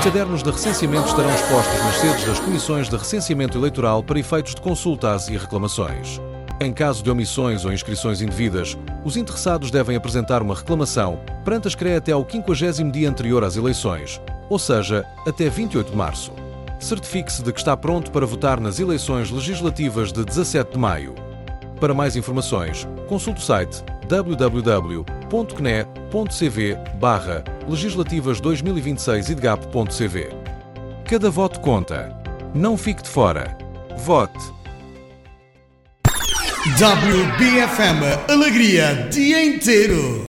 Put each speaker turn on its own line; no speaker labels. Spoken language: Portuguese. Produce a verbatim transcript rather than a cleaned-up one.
cadernos de recenseamento estarão expostos nas sedes das comissões de recenseamento eleitoral para efeitos de consultas e reclamações. Em caso de omissões ou inscrições indevidas, os interessados devem apresentar uma reclamação perante a S C R E até ao quinquagésimo dia anterior às eleições, ou seja, até vinte e oito de março. Certifique-se de que está pronto para votar nas eleições legislativas de dezassete de maio. Para mais informações, consulte o site w w w ponto c n e ponto c v barra legislativas dois mil e vinte e seis e d g a p ponto c v. Cada voto conta. Não fique de fora. Vote.
W B F M Alegria dia inteiro.